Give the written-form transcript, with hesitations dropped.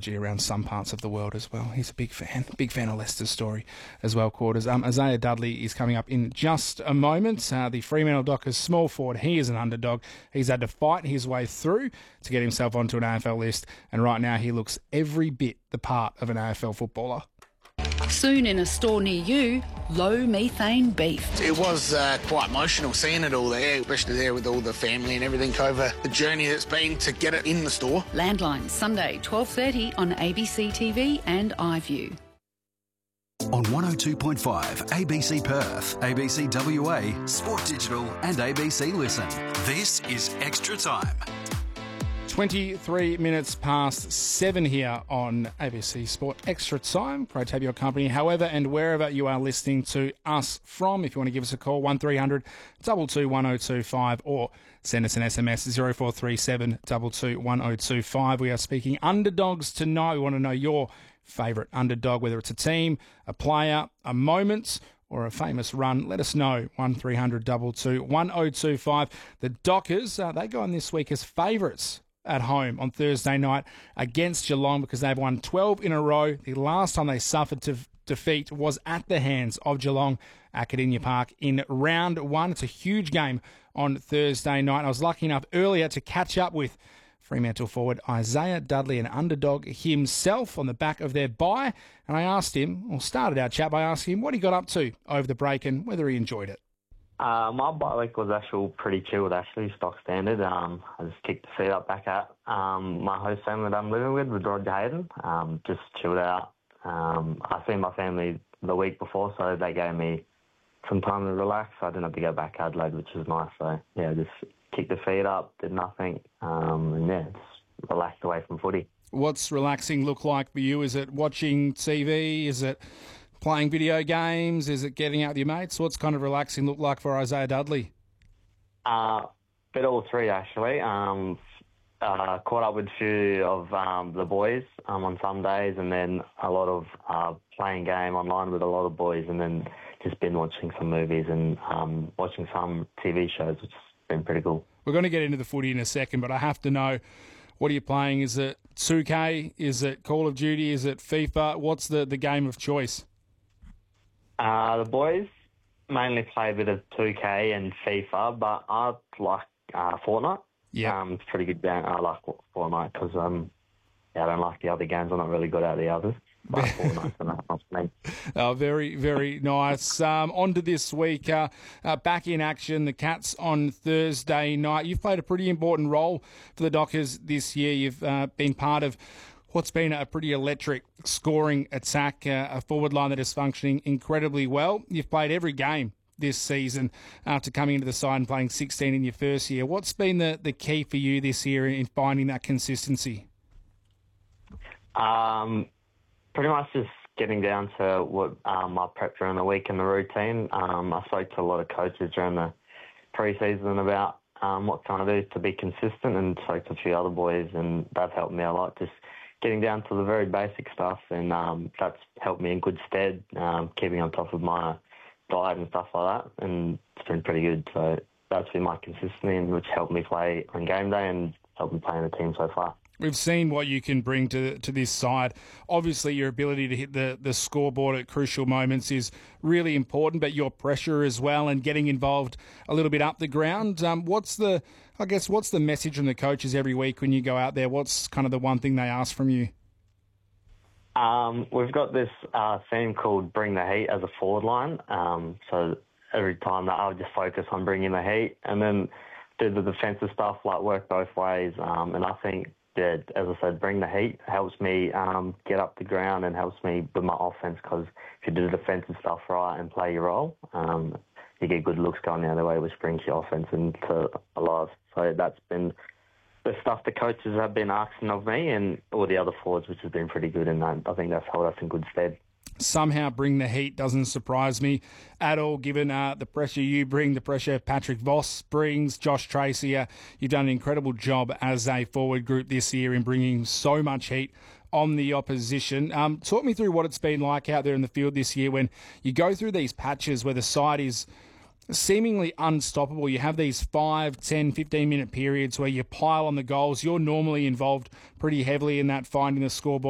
around some parts of the world as well. He's a big fan of Leicester's story as well, Quarters. Isaiah Dudley is coming up in just a moment. The Fremantle Dockers small forward, he is an underdog. He's had to fight his way through to get himself onto an AFL list, and right now he looks every bit the part of an AFL footballer. Soon in a store near you, low methane beef. It was quite emotional seeing it all there, especially there with all the family and everything over the journey that's been to get it in the store. Landline, Sunday, 12:30 on ABC TV and iView. On 102.5 ABC Perth, ABC WA, Sport Digital and ABC Listen. This is Extra Time. 23 minutes past 7 here on ABC Sport Extra Time. Great to have your company, however and wherever you are listening to us from. If you want to give us a call, 1300 222 1025 or send us an SMS 0437 222 1025. We are speaking underdogs tonight. We want to know your favourite underdog, whether it's a team, a player, a moment or a famous run. Let us know, 1300 222 1025. The Dockers, they go on this week as favourites at home on Thursday night against Geelong because they've won 12 in a row. The last time they suffered defeat was at the hands of Geelong at Kardinia Park in round one. It's a huge game on Thursday night. I was lucky enough earlier to catch up with Fremantle forward Isaiah Dudley, an underdog himself on the back of their bye, and I asked him, or started our chat by asking him what he got up to over the break and whether he enjoyed it. My bye week was actually pretty chilled, stock standard. I just kicked the feet up back at my host family that I'm living with Roger Hayden. Just chilled out. I seen my family the week before, so they gave me some time to relax. So I didn't have to go back to Adelaide, which was nice. So, yeah, just kicked the feet up, did nothing, and, just relaxed away from footy. What's relaxing look like for you? Is it watching TV? Is it playing video games? Is it getting out with your mates? What's kind of relaxing look like for Isaiah Dudley? Bit all three, actually. Caught up with a few of the boys on some days, and then a lot of playing game online with a lot of boys, and then just been watching some movies and watching some TV shows, which has been pretty cool. We're going to get into the footy in a second, but I have to know, what are you playing? Is it 2K? Is it Call of Duty? Is it FIFA? What's the game of choice? The boys mainly play a bit of 2K and FIFA, but I like Fortnite. Yeah, it's a pretty good game. I like Fortnite because I don't like the other games. I'm not really good at the others. But Fortnite's enough for me. Very, very nice. On to this week. Back in action, the Cats on Thursday night. You've played a pretty important role for the Dockers this year. You've been part of what's been a pretty electric scoring attack, a forward line that is functioning incredibly well. You've played every game this season after coming into the side and playing 16 in your first year. What's been the key for you this year in finding that consistency? Pretty much just getting down to what my prep during the week and the routine. I spoke to a lot of coaches during the pre-season about what kind of do to be consistent, and spoke to a few other boys, and that's helped me a lot. Just getting down to the very basic stuff, and that's helped me in good stead, keeping on top of my diet and stuff like that, and it's been pretty good. So that's been my consistency, which helped me play on game day and helped me play in the team so far. We've seen what you can bring to this side. Obviously, your ability to hit the scoreboard at crucial moments is really important, but your pressure as well and getting involved a little bit up the ground. What's the message from the coaches every week when you go out there? What's kind of the one thing they ask from you? We've got this theme called Bring the Heat as a forward line. So every time that I'll just focus on bringing the heat and then do the defensive stuff, like work both ways. And I think that, as I said, bring the heat helps me get up the ground and helps me with my offense, because if you do the defensive stuff right and play your role, you get good looks going the other way, which brings your offense into alive. So that's been the stuff the coaches have been asking of me and all the other forwards, which has been pretty good, and I think that's held us in good stead. Somehow bring the heat doesn't surprise me at all, given the pressure you bring, the pressure Patrick Voss brings, Josh Tracy. You've done an incredible job as a forward group this year in bringing so much heat on the opposition. Talk me through what it's been like out there in the field this year when you go through these patches where the side is seemingly unstoppable. You have these 5, 10, 15-minute periods where you pile on the goals. You're normally involved pretty heavily in that, finding the scoreboard